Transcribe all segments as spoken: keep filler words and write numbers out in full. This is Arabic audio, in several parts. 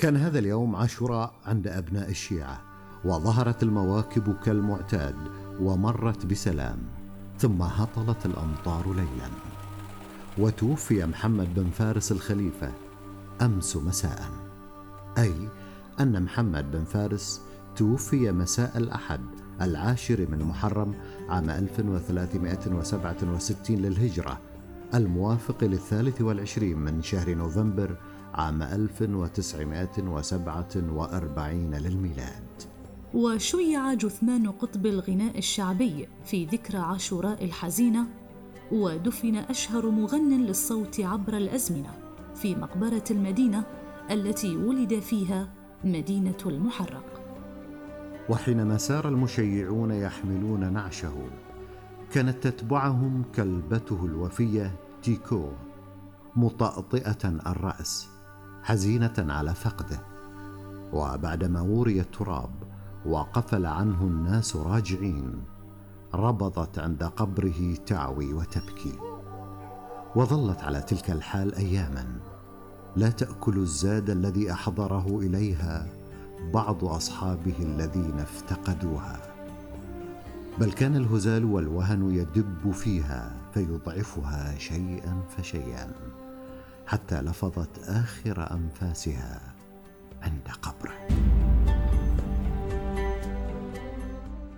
كان هذا اليوم عاشوراء عند أبناء الشيعة، وظهرت المواكب كالمعتاد ومرت بسلام، ثم هطلت الأمطار ليلا. وتوفي محمد بن فارس الخليفة أمس مساء، أي أن محمد بن فارس توفي مساء الأحد العاشر من محرم عام ألف وثلاثمائة وسبعة وستين للهجرة، الموافق للثالث والعشرين من شهر نوفمبر عام ألف وتسعمائة وسبعة وأربعين للميلاد. وشيع جثمان قطب الغناء الشعبي في ذكرى عاشوراء الحزينة، ودفن أشهر مغن للصوت عبر الأزمنة في مقبرة المدينة التي ولد فيها مدينة المحرق. وحينما سار المشيعون يحملون نعشه، كانت تتبعهم كلبته الوفية تيكو مطأطئة الرأس حزينة على فقده. وبعدما وري التراب وقفل عنه الناس راجعين، ربضت عند قبره تعوي وتبكي. وظلت على تلك الحال أياما لا تأكل الزاد الذي أحضره إليها بعض أصحابه الذين افتقدوها، بل كان الهزال والوهن يدب فيها فيضعفها شيئا فشيئا، حتى لفظت آخر أنفاسها عند قبره.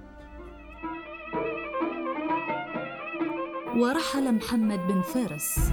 ورحل محمد بن فارس